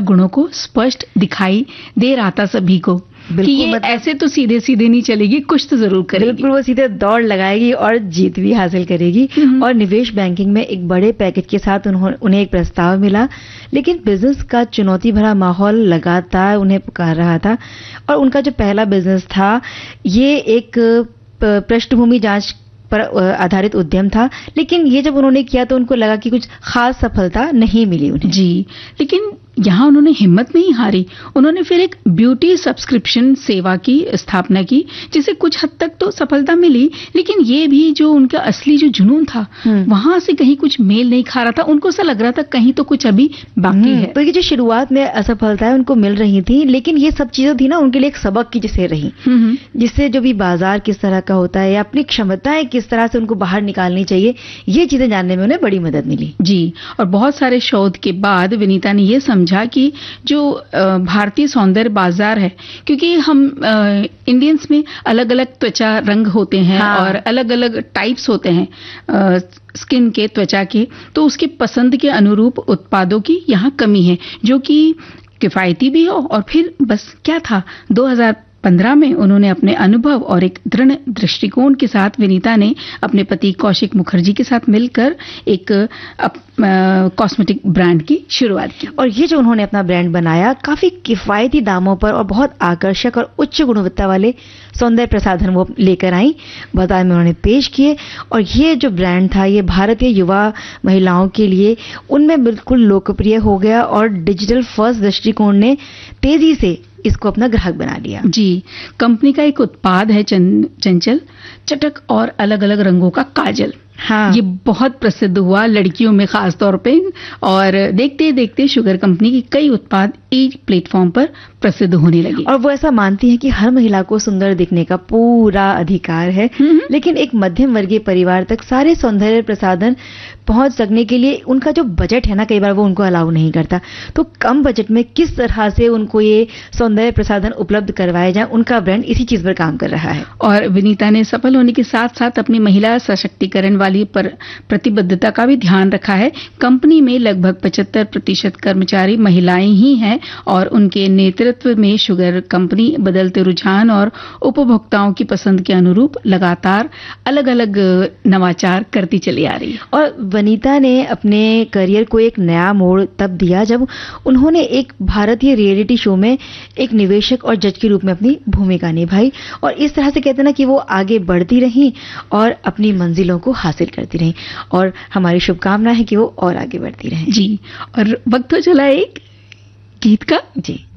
गुणों को स्पष्ट दिखाई दे रहा था सभी को कि ये ऐसे तो सीधे सीधे नहीं चलेगी, कुछ तो जरूर करेगी। बिल्कुल, वो सीधे दौड़ लगाएगी और जीत भी हासिल करेगी। और निवेश बैंकिंग में एक बड़े पैकेज के साथ उन्हें एक प्रस्ताव मिला, लेकिन बिजनेस का चुनौती भरा माहौल लगातार उन्हें पुकार रहा था। और उनका जो पहला बिजनेस था ये एक पृष्ठभूमि जांच पर आधारित उद्यम था, लेकिन ये जब उन्होंने किया तो उनको लगा कि कुछ खास सफलता नहीं मिली उन्हें। जी, लेकिन यहाँ उन्होंने हिम्मत नहीं हारी। उन्होंने फिर एक ब्यूटी सब्सक्रिप्शन सेवा की स्थापना की, जिसे कुछ हद तक तो सफलता मिली, लेकिन ये भी जो उनका असली जो जुनून था वहां से कहीं कुछ मेल नहीं खा रहा था। उनको ऐसा लग रहा था कहीं तो कुछ अभी बाकी है। तो ये जो शुरुआत में असफलताएं उनको मिल रही थी, लेकिन ये सब चीजें थी ना उनके लिए एक सबक की जैसे रही, जिससे जो भी बाजार किस तरह का होता है या अपनी क्षमताएं किस तरह से उनको बाहर निकालनी चाहिए, ये चीजें जानने में उन्हें बड़ी मदद मिली। जी, और बहुत सारे शोध के बाद विनीता ने ये समझा कि जो भारतीय सौंदर्य बाजार है, क्योंकि हम इंडियंस में अलग अलग त्वचा रंग होते हैं और अलग अलग टाइप्स होते हैं स्किन के, त्वचा के, तो उसके पसंद के अनुरूप उत्पादों की यहाँ कमी है, जो कि किफायती भी हो। और फिर बस क्या था, 2015 में उन्होंने अपने अनुभव और एक दृढ़ दृष्टिकोण के साथ विनीता ने अपने पति कौशिक मुखर्जी के साथ मिलकर एक कॉस्मेटिक ब्रांड की शुरुआत की। और ये जो उन्होंने अपना ब्रांड बनाया, काफी किफायती दामों पर और बहुत आकर्षक और उच्च गुणवत्ता वाले सौंदर्य प्रसाधन वो लेकर आई, बाजार में उन्होंने पेश किए। और ये जो ब्रांड था ये भारतीय युवा महिलाओं के लिए उनमें बिल्कुल लोकप्रिय हो गया और डिजिटल फर्स्ट दृष्टिकोण ने तेजी से इसको अपना ग्राहक बना लिया। जी, कंपनी का एक उत्पाद है चंचल चटक और अलग अलग रंगों का काजल। हाँ, ये बहुत प्रसिद्ध हुआ लड़कियों में खास तौर पे, और देखते देखते शुगर कंपनी के कई उत्पाद ई प्लेटफॉर्म पर प्रसिद्ध होने लगे। और वो ऐसा मानती है कि हर महिला को सुंदर दिखने का पूरा अधिकार है, लेकिन एक मध्यम वर्गीय परिवार तक सारे सौंदर्य प्रसाधन पहुंच सकने के लिए उनका जो बजट है ना, कई बार वो उनको अलाउ नहीं करता। तो कम बजट में किस तरह से उनको ये सौंदर्य प्रसाधन उपलब्ध करवाए जाए, उनका ब्रांड इसी चीज पर काम कर रहा है। और विनीता ने सफल होने के साथ साथ अपनी महिला सशक्तिकरण वाली प्रतिबद्धता का भी ध्यान रखा है। कंपनी में लगभग 75% कर्मचारी महिलाएं ही हैं और उनके नेतृत्व में शुगर कंपनी बदलते रुझान और उपभोक्ताओं की पसंद के अनुरूप लगातार अलग अलग नवाचार करती चली आ रही है। और वनीता ने अपने करियर को एक नया मोड़ तब दिया जब उन्होंने एक भारतीय रियलिटी शो में एक निवेशक और जज के रूप में अपनी भूमिका निभाई। और इस तरह से कहते हैं ना कि वो आगे बढ़ती रही और अपनी मंजिलों को हासिल करती रही। और हमारी शुभकामना है कि वो और आगे बढ़ती रहें। जी, और वक्त तो चला एक गीत का। जी।